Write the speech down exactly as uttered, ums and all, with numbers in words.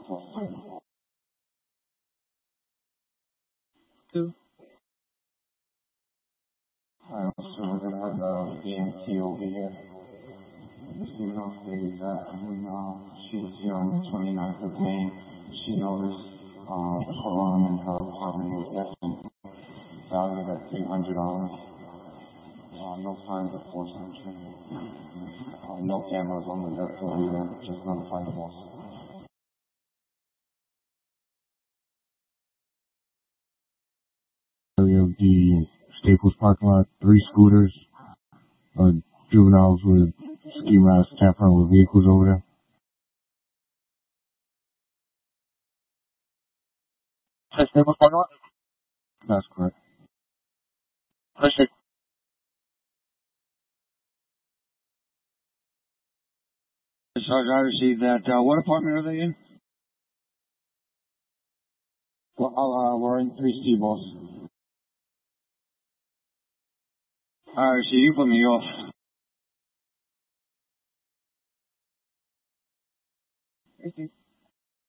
Two. Alright, so we're gonna have uh, E M T over here. She knows where he's at, and uh, she was here on the twenty-ninth of May. She noticed uh, Quran in her apartment was lessened, valued at three hundred dollars. Uh, no signs of forced entry. Uh, no cameras on the dirt floor either, just notify the boss. Area of the Staples parking lot, three scooters, uh, juveniles with ski masks tampering with vehicles over there. Hey, Staples parking lot? That's correct. Appreciate it. Sarge, I received that. Uh, what apartment are they in? Well, uh, we're in three C, boss. Alright, so you put me off. Thank you.